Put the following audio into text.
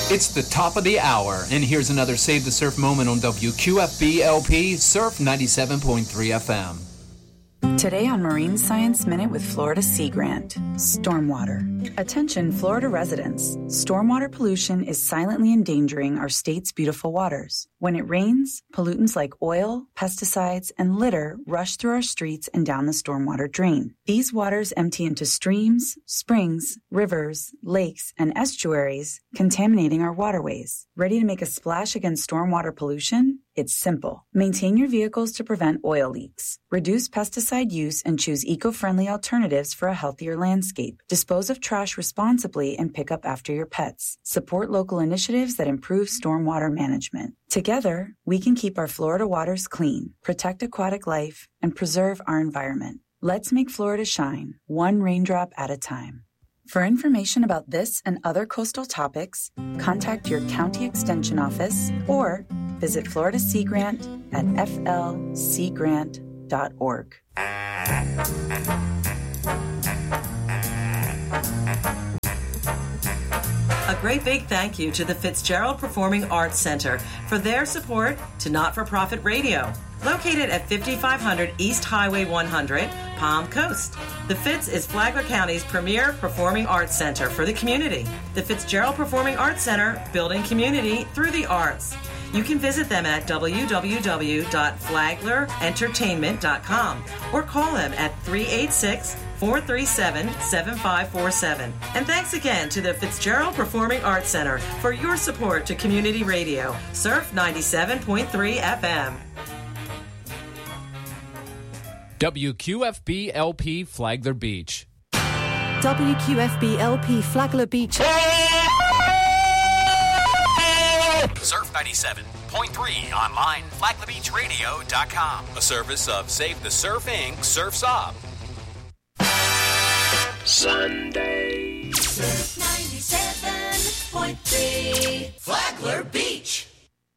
It's the top of the hour, and here's another Save the Surf moment on WQFB LP Surf 97.3 FM. Today on Marine Science Minute with Florida Sea Grant, stormwater. Attention Florida residents, stormwater pollution is silently endangering our state's beautiful waters. When it rains, pollutants like oil, pesticides, and litter rush through our streets and down the stormwater drain. These waters empty into streams, springs, rivers, lakes, and estuaries, contaminating our waterways. Ready to make a splash against stormwater pollution? It's simple. Maintain your vehicles to prevent oil leaks. Reduce pesticide use and choose eco-friendly alternatives for a healthier landscape. Dispose of trash responsibly and pick up after your pets. Support local initiatives that improve stormwater management. Together, we can keep our Florida waters clean, protect aquatic life, and preserve our environment. Let's make Florida shine, one raindrop at a time. For information about this and other coastal topics, contact your county extension office or visit Florida Sea Grant at flseagrant.org. A great big thank you to the Fitzgerald Performing Arts Center for their support to Not-for-Profit Radio, located at 5500 East Highway 100, Palm Coast. The Fitz is Flagler County's premier performing arts center for the community. The Fitzgerald Performing Arts Center, building community through the arts. You can visit them at www.flaglerentertainment.com or call them at 386-437-7547. And thanks again to the Fitzgerald Performing Arts Center for your support to community radio. Surf 97.3 FM. WQFB LP Flagler Beach. WQFB LP Flagler Beach. Surf 97.3 online, flaglerbeachradio.com. A service of Save the Surf Inc. Surf's Up. Sunday. Surf